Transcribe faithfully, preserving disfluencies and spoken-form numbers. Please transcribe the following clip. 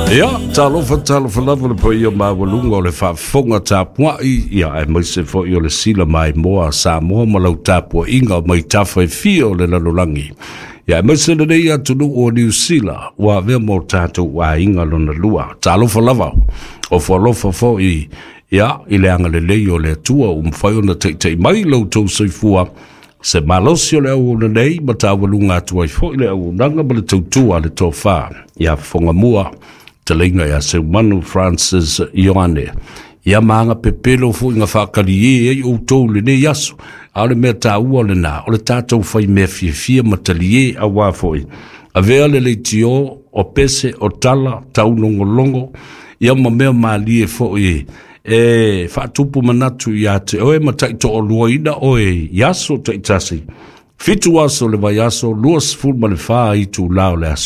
Ja, talofa talofa lava le po ia mawalunga o le whaafonga tāpua i ia e maise fo i o le sila mai moa sa moa malau tāpua inga mai tawha e fio le lalolangi. Ia e maise le nei atunu o New Zealand wa vea mo tātou wa inga lona lua. Talofa lava o whalofa fo i ia i le anga le lei o le atua um whai ona te te mai lau tau soifua se malosi o le au le nei ma tāwalunga atua i fo i le au nanga ma le tautua le tō whā. Ia whonga mua te leinga ia se manu Francis Ioane. Ia maanga pepelo fu inga whakari e e o tau le ne yasu. A le mea tā ua le nā. O le tātou whai mea fia fia matali e a wāfoi. A vea le leitio o pese o tala tau longo longo. Ia ma mea maali e fo e e whaatupu manatu ia te oe matai to o luaina o e yaso te itasi. Fitu aso le vai aso luas fulma le whaa i tu lao le aso.